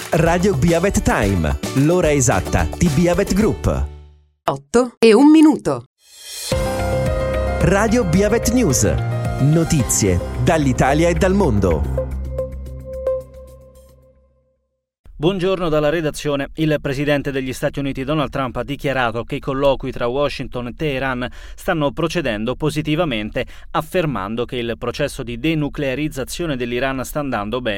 Radio Biavet Time, l'ora esatta di Biavet Group. 8:01. Radio Biavet News, notizie dall'Italia e dal mondo. Buongiorno dalla redazione. Il presidente degli Stati Uniti Donald Trump ha dichiarato che i colloqui tra Washington e Teheran stanno procedendo positivamente, affermando che il processo di denuclearizzazione dell'Iran sta andando bene